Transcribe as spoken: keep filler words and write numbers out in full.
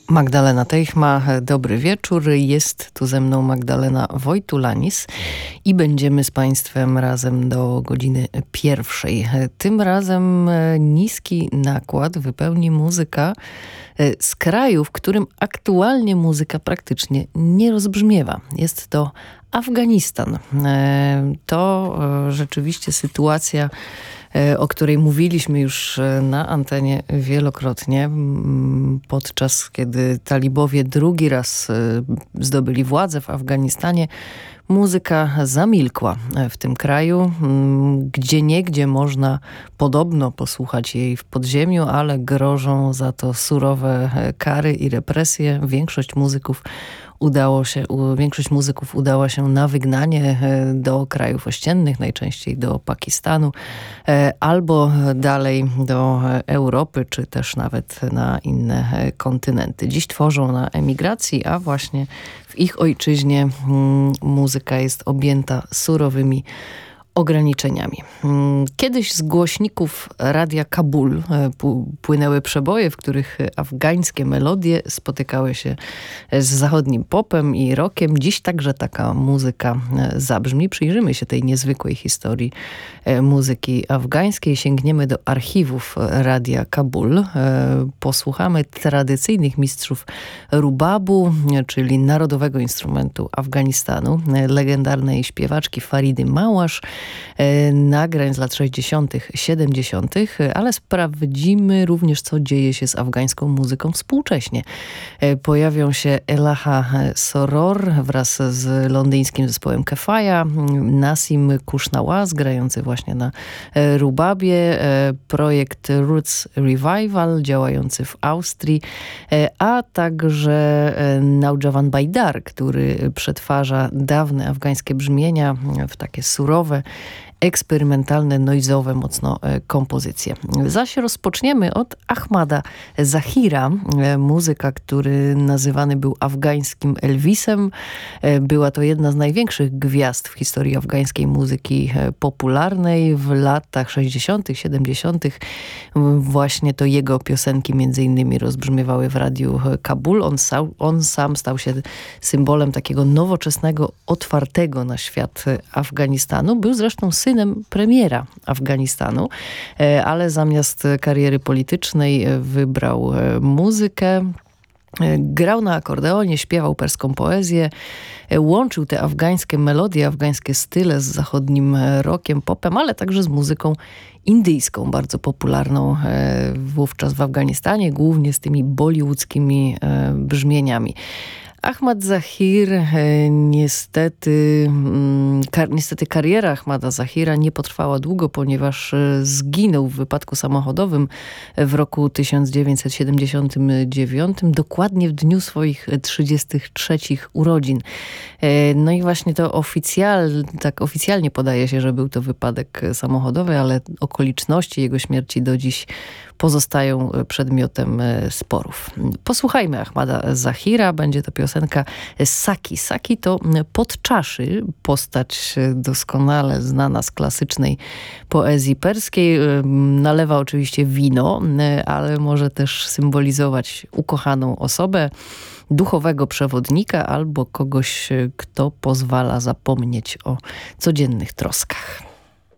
Magdalena Teichma, dobry wieczór. Jest tu ze mną Magdalena Wojtulanis i będziemy z Państwem razem do godziny pierwszej. Tym razem niski nakład wypełni muzyka z kraju, w którym aktualnie muzyka praktycznie nie rozbrzmiewa. Jest to Afganistan. To rzeczywiście sytuacja, o której mówiliśmy już na antenie wielokrotnie, podczas kiedy talibowie drugi raz zdobyli władzę w Afganistanie. Muzyka zamilkła w tym kraju, gdzieniegdzie można podobno posłuchać jej w podziemiu, ale grożą za to surowe kary i represje. Większość muzyków udało się, większość muzyków udała się na wygnanie do krajów ościennych, najczęściej do Pakistanu, albo dalej do Europy, czy też nawet na inne kontynenty. Dziś tworzą na emigracji, a właśnie w ich ojczyźnie muzyka jest objęta surowymi ograniczeniami. Kiedyś z głośników radia Kabul płynęły przeboje, w których afgańskie melodie spotykały się z zachodnim popem i rockiem. Dziś także taka muzyka zabrzmi. Przyjrzymy się tej niezwykłej historii muzyki afgańskiej. Sięgniemy do archiwów radia Kabul. Posłuchamy tradycyjnych mistrzów rubabu, czyli narodowego instrumentu Afganistanu, legendarnej śpiewaczki Faridy Małasz, nagrań z lat sześćdziesiątych, siedemdziesiątych, ale sprawdzimy również, co dzieje się z afgańską muzyką współcześnie. Pojawią się Elaha Soror wraz z londyńskim zespołem Kefaya, Nasim Kushnawaz grający właśnie na rubabie, projekt Roots Revival działający w Austrii, a także Naujawan Baidar, który przetwarza dawne afgańskie brzmienia w takie surowe, eksperymentalne, noizowe mocno kompozycje. Zaś rozpoczniemy od Ahmada Zahira, muzyka, który nazywany był afgańskim Elvisem. Była to jedna z największych gwiazd w historii afgańskiej muzyki popularnej. W latach sześćdziesiątych, siedemdziesiątych właśnie to jego piosenki między innymi rozbrzmiewały w radiu Kabul. On sam, on sam stał się symbolem takiego nowoczesnego, otwartego na świat Afganistanu. Był zresztą synem premiera Afganistanu, ale zamiast kariery politycznej wybrał muzykę. Grał na akordeonie, śpiewał perską poezję, łączył te afgańskie melodie, afgańskie style z zachodnim rockiem, popem, ale także z muzyką indyjską, bardzo popularną wówczas w Afganistanie, głównie z tymi bollywoodzkimi brzmieniami. Ahmad Zahir, niestety, kar, niestety kariera Ahmada Zahira nie potrwała długo, ponieważ zginął w wypadku samochodowym w roku tysiąc dziewięćset siedemdziesiątym dziewiątym, dokładnie w dniu swoich trzydziestych trzecich urodzin. No i właśnie to oficjal, tak oficjalnie podaje się, że był to wypadek samochodowy, ale okoliczności jego śmierci do dziś pozostają przedmiotem sporów. Posłuchajmy Ahmada Zahira, będzie to piosenka Saki. Saki to Podczaszy, postać doskonale znana z klasycznej poezji perskiej. Nalewa oczywiście wino, ale może też symbolizować ukochaną osobę, duchowego przewodnika albo kogoś, kto pozwala zapomnieć o codziennych troskach.